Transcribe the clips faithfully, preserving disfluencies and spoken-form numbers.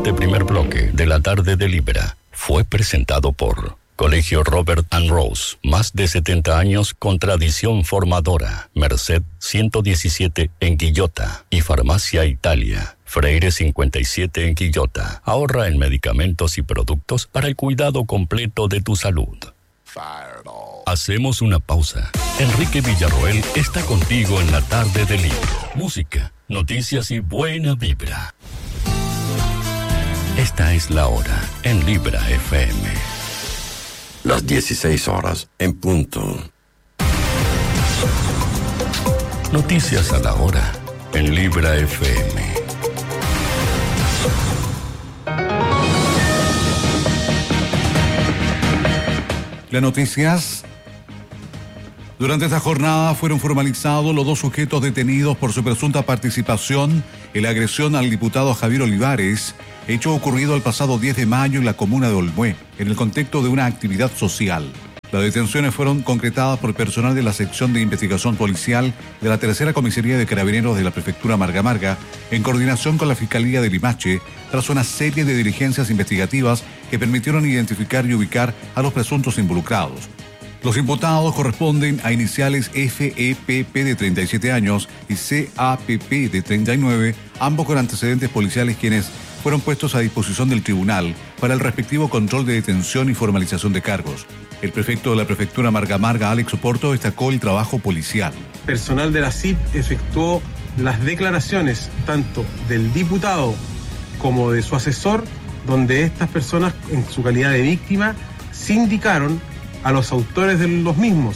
Este primer bloque de la tarde de Libera fue presentado por Colegio Robert and Rose, más de setenta años con tradición formadora. Merced ciento diecisiete en Quillota y Farmacia Italia, Freire cincuenta y siete en Quillota. Ahorra en medicamentos y productos para el cuidado completo de tu salud. Hacemos una pausa. Enrique Villarroel está contigo en la tarde de Libra. Música, noticias y buena vibra. Esta es la hora en Libra F M. Las dieciséis horas en punto. Noticias a la hora en Libra F M. Las noticias. Durante esta jornada fueron formalizados los dos sujetos detenidos por su presunta participación en la agresión al diputado Javier Olivares, hecho ocurrido el pasado diez de mayo en la comuna de Olmué, en el contexto de una actividad social. Las detenciones fueron concretadas por personal de la sección de investigación policial de la tercera comisaría de carabineros de la prefectura Marga Marga, en coordinación con la Fiscalía de Limache, tras una serie de diligencias investigativas que permitieron identificar y ubicar a los presuntos involucrados. Los imputados corresponden a iniciales F E P P de treinta y siete años y C A P P de treinta y nueve, ambos con antecedentes policiales, quienes fueron puestos a disposición del tribunal para el respectivo control de detención y formalización de cargos. El prefecto de la prefectura Marga Marga, Alex Oporto, destacó el trabajo policial. Personal de la C I P efectuó las declaraciones tanto del diputado como de su asesor, donde estas personas, en su calidad de víctima, sindicaron a los autores de los mismos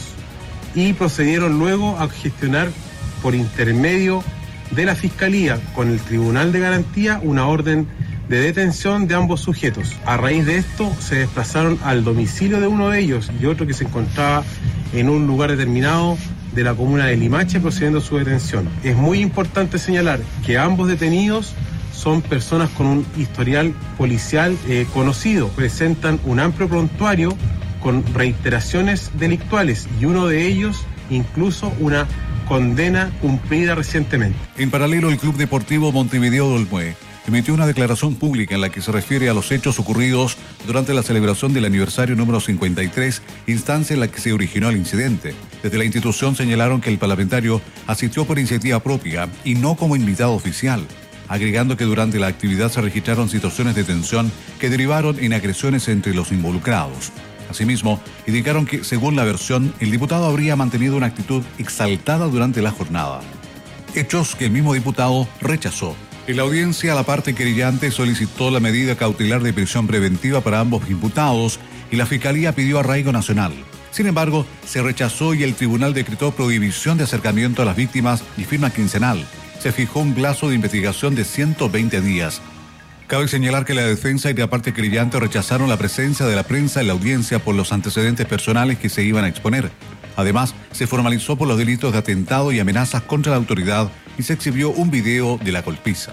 y procedieron luego a gestionar por intermedio de la Fiscalía con el Tribunal de Garantía una orden de detención de ambos sujetos. A raíz de esto se desplazaron al domicilio de uno de ellos y otro que se encontraba en un lugar determinado de la comuna de Limache, procediendo a su detención. Es muy importante señalar que ambos detenidos son personas con un historial policial eh, conocido, presentan un amplio prontuario con reiteraciones delictuales y uno de ellos incluso una condena cumplida recientemente. En paralelo, el Club Deportivo Montevideo de Olmué emitió una declaración pública en la que se refiere a los hechos ocurridos durante la celebración del aniversario número cincuenta y tres, instancia en la que se originó el incidente. Desde la institución señalaron que el parlamentario asistió por iniciativa propia y no como invitado oficial, agregando que durante la actividad se registraron situaciones de tensión que derivaron en agresiones entre los involucrados. Asimismo, indicaron que, según la versión, el diputado habría mantenido una actitud exaltada durante la jornada. Hechos que el mismo diputado rechazó. En la audiencia, la parte querellante solicitó la medida cautelar de prisión preventiva para ambos imputados y la Fiscalía pidió arraigo nacional. Sin embargo, se rechazó y el tribunal decretó prohibición de acercamiento a las víctimas y firma quincenal. Se fijó un plazo de investigación de ciento veinte días. Cabe señalar que la defensa y la parte querellante rechazaron la presencia de la prensa en la audiencia por los antecedentes personales que se iban a exponer. Además, se formalizó por los delitos de atentado y amenazas contra la autoridad y se exhibió un video de la golpiza.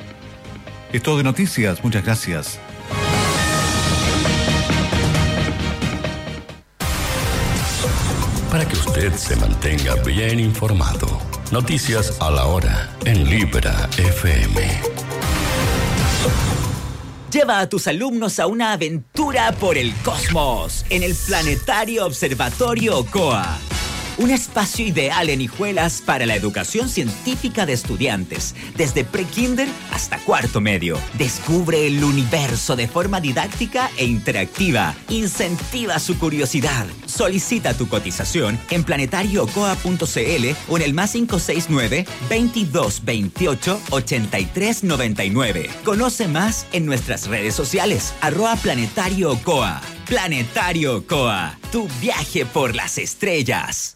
Es todo de noticias. Muchas gracias. Para que usted se mantenga bien informado, noticias a la hora en Libra F M. Lleva a tus alumnos a una aventura por el cosmos en el Planetario Observatorio Ocoa. Un espacio ideal en Hijuelas para la educación científica de estudiantes, desde pre-kinder hasta cuarto medio. Descubre el universo de forma didáctica e interactiva. Incentiva su curiosidad. Solicita tu cotización en planetario ocoa punto c l o en el más cinco seis nueve, veintidós veintiocho, ochenta y tres noventa y nueve. Conoce más en nuestras redes sociales, arroba Planetario Ocoa. Planetario Ocoa, tu viaje por las estrellas.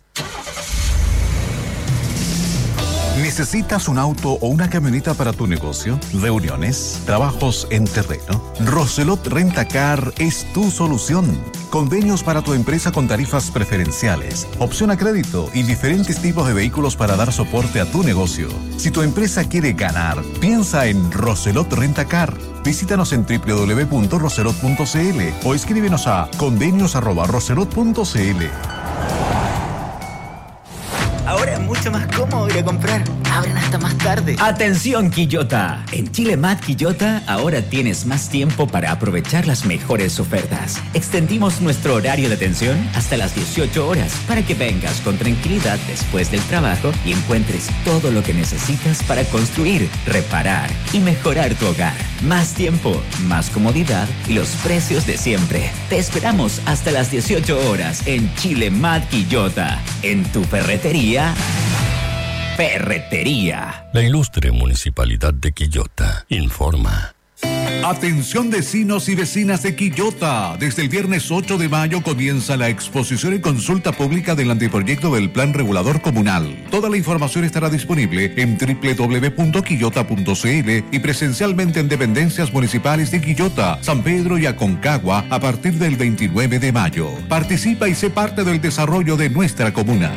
¿Necesitas un auto o una camioneta para tu negocio? ¿Reuniones? ¿Trabajos en terreno? Roselot Rentacar es tu solución. Convenios para tu empresa con tarifas preferenciales, opción a crédito y diferentes tipos de vehículos para dar soporte a tu negocio. Si tu empresa quiere ganar, piensa en Roselot Rentacar. Visítanos en doble u doble u doble u punto roselot punto c l o escríbenos a convenios arroba roselot punto c l. Ahora es mucho más cómodo ir a comprar. Abren hasta más tarde. tarde. Atención, Quillota. En Chile Mad Quillota ahora tienes más tiempo para aprovechar las mejores ofertas. Extendimos nuestro horario de atención hasta las dieciocho horas para que vengas con tranquilidad después del trabajo y encuentres todo lo que necesitas para construir, reparar y mejorar tu hogar. Más tiempo, más comodidad y los precios de siempre. Te esperamos hasta las dieciocho horas en Chile Mad Quillota. En tu ferretería... Ferretería. La ilustre Municipalidad de Quillota informa. Atención vecinos y vecinas de Quillota. Desde el viernes ocho de mayo comienza la exposición y consulta pública del anteproyecto del Plan Regulador Comunal. Toda la información estará disponible en doble u doble u doble u punto quillota punto c l y presencialmente en dependencias municipales de Quillota, San Pedro y Aconcagua a partir del veintinueve de mayo. Participa y sé parte del desarrollo de nuestra comuna.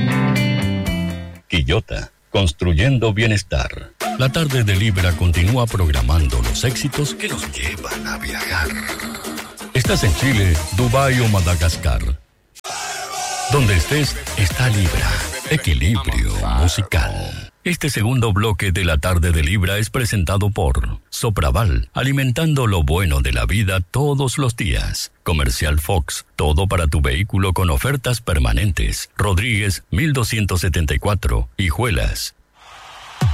Quillota, construyendo bienestar. La tarde de Libra continúa programando los éxitos que nos llevan a viajar. Estás en Chile, Dubái o Madagascar. Donde estés, está Libra. Equilibrio musical. Este segundo bloque de la tarde de Libra es presentado por Sopraval, alimentando lo bueno de la vida todos los días. Comercial Fox, todo para tu vehículo con ofertas permanentes. Rodríguez, mil doscientos setenta y cuatro, Hijuelas.